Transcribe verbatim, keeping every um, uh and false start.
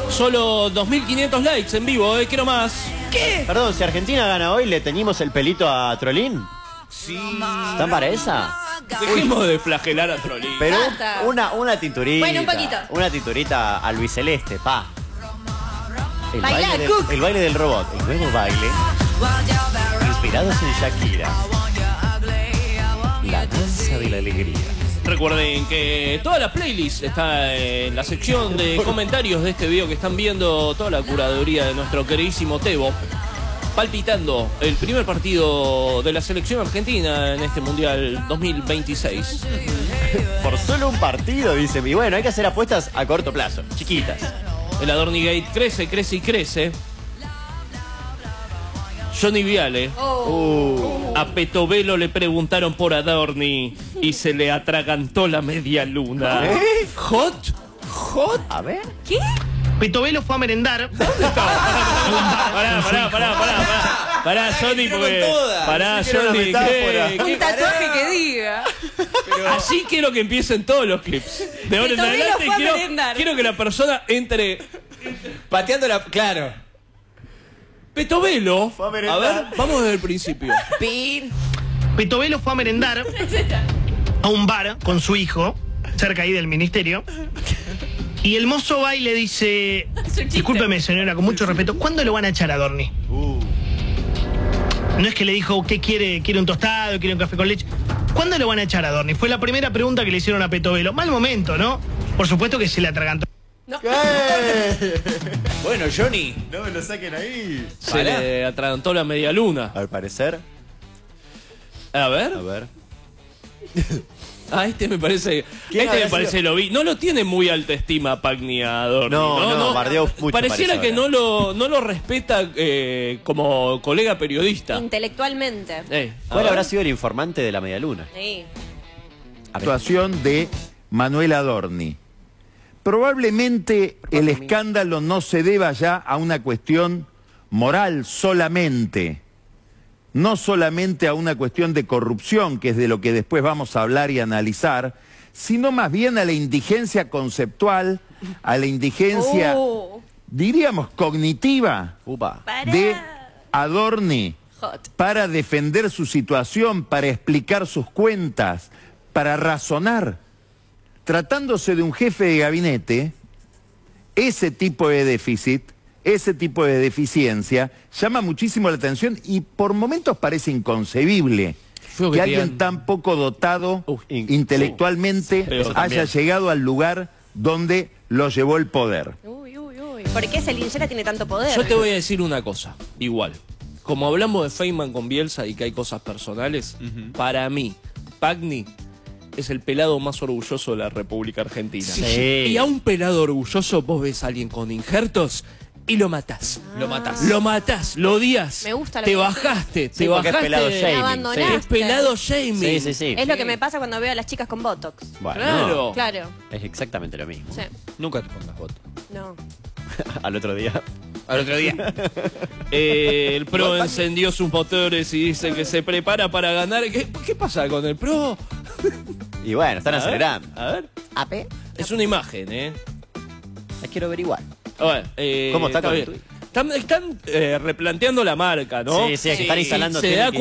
Solo dos mil quinientos likes en vivo, ¿eh? Quiero más. ¿Qué? Perdón, si Argentina gana hoy, ¿le teñimos el pelito a Trollín? Sí. ¿Están para esa? Dejemos de flagelar a Trollín. Pero Basta. una, una tinturita. Bueno, un poquito. Una tinturita al Celeste, pa. El Baila, baile, del, Cook. el baile del robot, el nuevo baile. Inspirados en Shakira. La danza de la alegría. Recuerden que toda la playlist está en la sección de comentarios de este video que están viendo, toda la curaduría de nuestro queridísimo Tebo, palpitando el primer partido de la selección argentina en este Mundial dos mil veintiséis. Por solo un partido, dicen. Y bueno, hay que hacer apuestas a corto plazo, chiquitas. El Adornigate crece, crece y crece. Johnny Viale. Oh. Uh. A Petovelo le preguntaron por Adorni y se le atragantó la media luna. ¿Eh? ¿Hot? ¿Hot? A ver. ¿Qué? Petovelo fue a merendar. Pará, pará, pará, pará, pará. Pará, Johnny, porque... Pará, Pensé que era una Johnny. metáfora. ¿qué- Un qué- tatuaje que diga. Así quiero que empiecen todos los clips. De ahora en Petovelo adelante fue a quiero, merendar. quiero que la persona entre... Pateando la... Claro. Petovelo. Fue a A merendar. ver, vamos desde el principio. Pin. Petovelo fue a merendar a un bar con su hijo, cerca ahí del ministerio. Y el mozo va y le dice: discúlpeme, señora, con mucho respeto, ¿cuándo lo van a echar a Adorni? Uh. No es que le dijo, ¿qué quiere? ¿Quiere un tostado? ¿Quiere un café con leche? ¿Cuándo lo van a echar a Adorni? Fue la primera pregunta que le hicieron a Petovelo. Mal momento, ¿no? Por supuesto que se le atragantó. ¿Qué? Bueno, Johnny. No me lo saquen ahí. Se Pará. le atragantó la media luna. Al parecer. A ver. A ver. Ah, este me parece. ¿Quién Este me habrá parece sido? lo vi. No lo tiene muy alta estima Pagni a Adorni. No, no, bardeó mucho, Pareciera parece que ahora. no lo, no lo respeta eh, como colega periodista. Intelectualmente. Eh, a ¿Cuál ver. habrá sido el informante de la media luna? Sí. A ver. Actuación de Manuel Adorni. Probablemente el escándalo no se deba ya a una cuestión moral solamente, no solamente a una cuestión de corrupción, que es de lo que después vamos a hablar y analizar, sino más bien a la indigencia conceptual, a la indigencia, Oh. diríamos, cognitiva Upa. Pará. de Adorni Hot. para defender su situación, para explicar sus cuentas, para razonar. Tratándose de un jefe de gabinete, ese tipo de déficit, ese tipo de deficiencia, llama muchísimo la atención y por momentos parece inconcebible Feo que que alguien digan. tan poco dotado Uf, in- intelectualmente uh, eso haya también. llegado al lugar donde lo llevó el poder. Uy, uy, uy. ¿Por qué ese linchera tiene tanto poder? Yo te voy a decir una cosa, igual. Como hablamos de Feynman con Bielsa y que hay cosas personales, para mí, Pagni es el pelado más orgulloso de la República Argentina. Sí. Y a un pelado orgulloso vos ves a alguien con injertos y lo matás. Lo matás. Lo matás, lo odias. Me gusta lo Te que bajaste, Sí, te porque es bajaste. pelado Me shaming. abandonaste. Es pelado shaming. Sí, sí, sí. Es lo que me pasa cuando veo a las chicas con Botox. Bueno, Claro. Claro. es exactamente lo mismo. Sí. Nunca te pongas voto. No. Al otro día. Al otro día. Eh, el Pro encendió sus motores y dice que se prepara para ganar. ¿Qué, qué pasa con el Pro? Y bueno, están A ver, acelerando. A ver. A ver. Es una imagen, ¿eh? La quiero averiguar. A ver, eh, ¿Cómo está con el bien. Están, están eh, replanteando la marca, ¿no? Sí, sí, es que están instalando, Se tienen da que